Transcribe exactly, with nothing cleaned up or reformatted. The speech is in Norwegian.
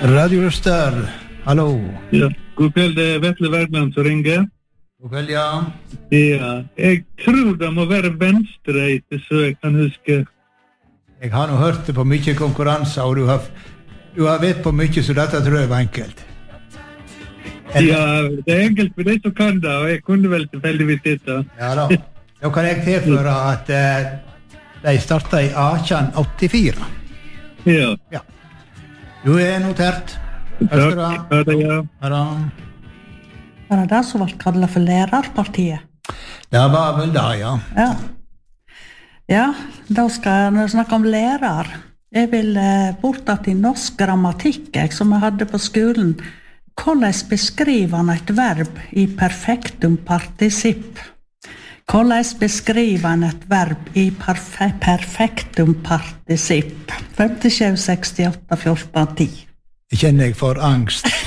Radio Øster, hallo. Ja, god kveld, det er Vetle Wergeland som ringer. God kveld, ja. Ja, jeg tror det må være venstreite, så jeg kan huske. Jeg har nå hørt det på mye konkurranser, og du har, du har vet på mye, så dette tror jeg var enkelt. Eller? Ja, det er enkelt for deg som kan det, og jeg kunne vel tilfeldigvis dette. Ja da. Da kan jeg tilføre at eh, de startet i atten åttifire. Ja. Ja. Du er notert. Takk, ha det, ja. Ha det. Var det det som var kallet for lærerpartiet? Det var vel det, ja. Ja. Ja, da skal jeg snakke om lærer. Jeg vil eh, bort til norsk grammatikk, jeg, som jeg hadde på skolen. Hvordan beskriver han et verb i perfektum participp? Hvordan beskriver han et verb i perfe perfektum participp? fem sju seks åtte fjorten ti. Jeg kjenner jeg for angst.